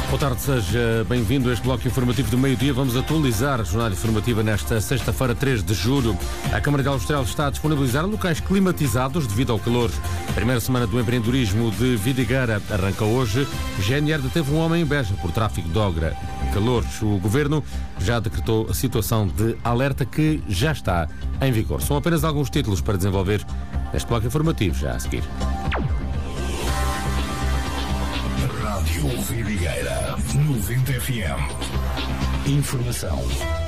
Boa tarde, seja bem-vindo a este bloco informativo do meio-dia. Vamos atualizar a jornada informativa nesta sexta-feira, 3 de julho. A Câmara de Aljustrel está a disponibilizar locais climatizados devido ao calor. A primeira semana do empreendedorismo de Vidigueira arranca hoje. GNR deteve um homem em Beja por tráfico de Ogra e calores. O Governo já decretou a situação de alerta que já está em vigor. São apenas alguns títulos para desenvolver neste bloco informativo, já a seguir. Rádio Vidigueira 90 FM. Informação